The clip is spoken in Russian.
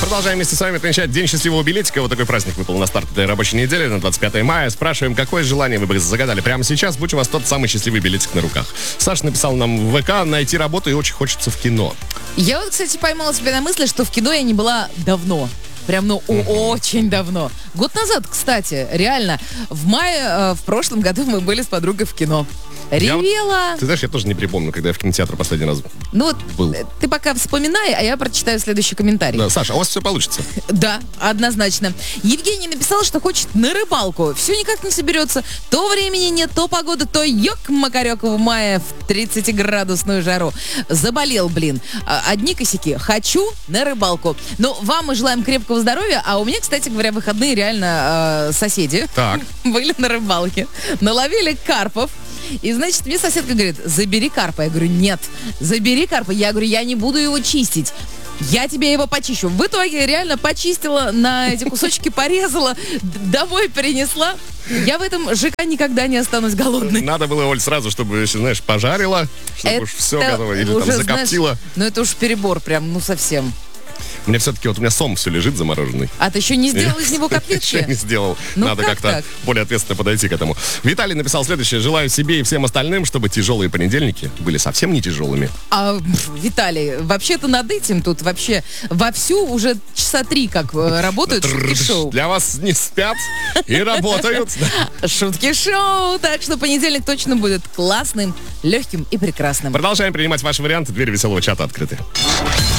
Продолжаем вместе с вами отмечать День счастливого билетика. Вот такой праздник выпал на старт этой рабочей недели, на 25 мая. Спрашиваем, какое желание вы бы загадали прямо сейчас, будь у вас тот самый счастливый билетик на руках. Саша написал нам в ВК: найти работу и очень хочется в кино. Я вот, кстати, поймала себя на мысли, что в кино я не была давно. Прям, очень давно. Год назад, кстати, реально. В мае в прошлом году мы были с подругой в кино. Ревела. Ты знаешь, я тоже не припомню, когда я в кинотеатр последний раз был. Ты пока вспоминай, а я прочитаю следующий комментарий. Да, Саша, а у вас все получится? Да, однозначно. Евгений написал, что хочет на рыбалку. Все никак не соберется. То времени нет, то погода, то ёк-макарёк в мае в 30-градусную жару. Заболел, блин. Одни косяки. Хочу на рыбалку. Но вам мы желаем крепкого здоровья. А у меня, кстати говоря, выходные реально соседи были на рыбалке. Наловили карпов. И, значит, мне соседка говорит: забери карпа. Я говорю: нет, забери карпа. Я говорю: я не буду его чистить. Я тебе его почищу. В итоге реально почистила, на эти кусочки порезала, домой принесла. Я в этом ЖК никогда не останусь голодной. Надо было, Оль, сразу, чтобы, если, знаешь, пожарила, чтобы уж все готово, или там закоптила. Ну это уж перебор прям, совсем. У меня все-таки у меня сом все лежит замороженный. А ты еще не сделал из него котлетки? Еще не сделал. Надо как-то более ответственно подойти к этому. Виталий написал следующее: желаю себе и всем остальным, чтобы тяжелые понедельники были совсем не тяжелыми. Виталий, вообще-то над этим тут вообще вовсю уже часа 3 как работают шутки-шоу. Для вас не спят и работают. Шутки-шоу. Так что понедельник точно будет классным, легким и прекрасным. Продолжаем принимать ваши варианты. Двери веселого чата открыты.